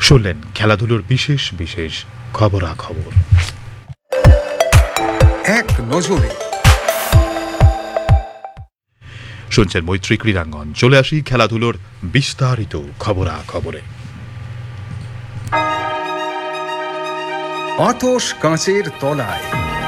শুনলেন খেলাধুলোর বিশেষ বিশেষ খবরাখবর। এক নজরে শুনছেন মৈত্রী ক্রীড়াঙ্গন। চলে আসি খেলাধুলোর বিস্তারিত খবরাখবরে। আতশ কাঁচের তলায়।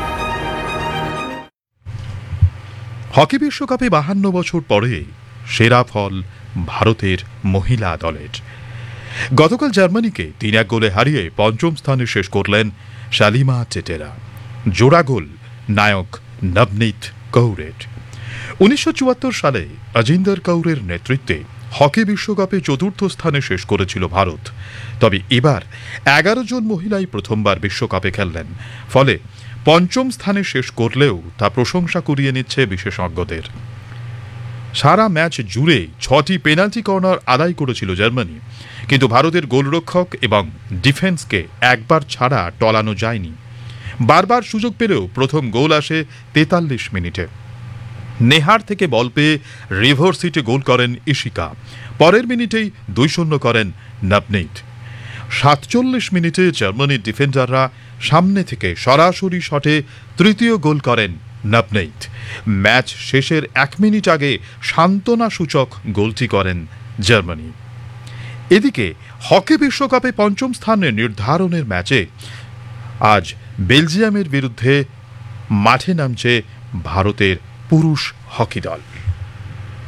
হকি বিশ্বকাপে 52 বছর পরে সেরা ফল ভারতের মহিলা দলের। গতকাল জার্মানিকে 3-1 গোলে হারিয়ে পঞ্চম স্থানে শেষ করলেন শালিমা টেটেরা। জোড়া গোল নায়ক নবনীত কৌরের। 1974 সালে অজিন্দর কৌরের নেতৃত্বে হকি বিশ্বকাপে চতুর্থ স্থানে শেষ করেছিল ভারত। তবে এবার 11 জন মহিলাই প্রথমবার বিশ্বকাপে খেললেন। ফলে পঞ্চম স্থানে শেষ করলেও তা প্রশংসা কুড়িয়ে নিচ্ছে বিশেষজ্ঞদের। সারা ম্যাচ জুড়ে 6টি পেনাল্টি কর্নার আদায় করেছিল জার্মানি, কিন্তু ভারতের গোলরক্ষক এবং ডিফেন্সকে একবার ছাড়া টলানো যায়নি। বারবার সুযোগ পেলেও প্রথম গোল আসে 43 মিনিটে। নেহার থেকে বল পেয়ে রিভার্স হিটে গোল করেন ইশিকা। পরের মিনিটেই 2-0 করেন নবনীত। 47 মিনিটে জার্মানির ডিফেন্ডাররা সামনে থেকে সরাসরি শটে তৃতীয় গোল করেন নবনীত। ম্যাচ শেষের 1 মিনিট আগে সান্ত্বনা সূচক গোলটি করেন জার্মানি। এদিকে হকি বিশ্বকাপে পঞ্চম স্থানে নির্ধারণের ম্যাচে আজ বেলজিয়ামের বিরুদ্ধে মাঠে নামছে ভারতের পুরুষ হকি দল।